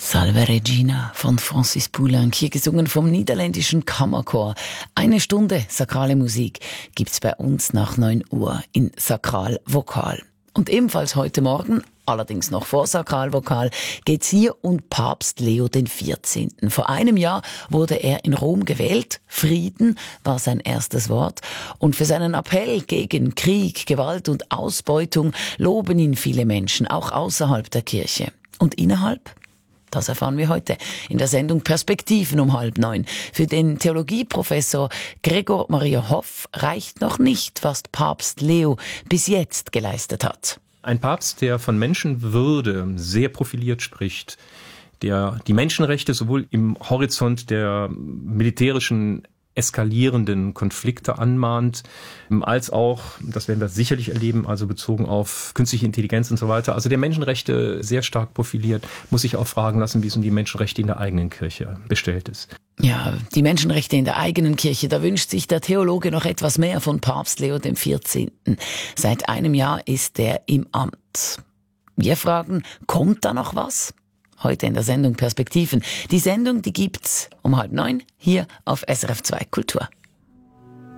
Salve Regina von Francis Poulenc, hier gesungen vom niederländischen Kammerchor. 1 Stunde sakrale Musik gibt's bei uns nach 9 Uhr in Sakralvokal. Und ebenfalls heute Morgen, allerdings noch vor Sakralvokal, geht's hier um Papst Leo XIV. Vor einem Jahr wurde er in Rom gewählt. Frieden war sein erstes Wort. Und für seinen Appell gegen Krieg, Gewalt und Ausbeutung loben ihn viele Menschen, auch außerhalb der Kirche. Und innerhalb? Das erfahren wir heute in der Sendung Perspektiven um 8:30. Für den Theologieprofessor Gregor Maria Hoff reicht noch nicht, was Papst Leo bis jetzt geleistet hat. Ein Papst, der von Menschenwürde sehr profiliert spricht, der die Menschenrechte sowohl im Horizont der militärischen eskalierenden Konflikte anmahnt, als auch, das werden wir sicherlich erleben, also bezogen auf künstliche Intelligenz und so weiter, also der Menschenrechte sehr stark profiliert, muss sich auch fragen lassen, wie es um die Menschenrechte in der eigenen Kirche bestellt ist. Ja, die Menschenrechte in der eigenen Kirche, da wünscht sich der Theologe noch etwas mehr von Papst Leo XIV. Seit einem Jahr ist er im Amt. Wir fragen, kommt da noch was? Heute in der Sendung Perspektiven. Die Sendung, die gibt's um 8:30 hier auf SRF 2 Kultur.